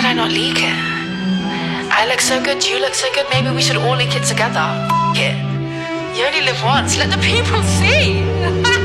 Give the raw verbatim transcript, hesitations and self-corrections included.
did I not leak it? I look so good, you look so good, maybe we should all leak it together. F it. You only live once, let the people see.